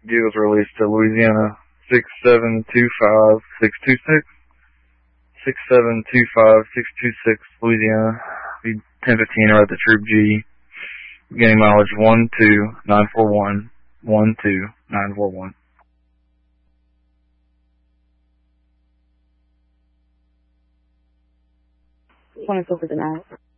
Deals released to Louisiana 6725626. 6725626, Louisiana. Be 1015 or at the Troop G. Beginning mileage 12941. 12941. 24 for the night.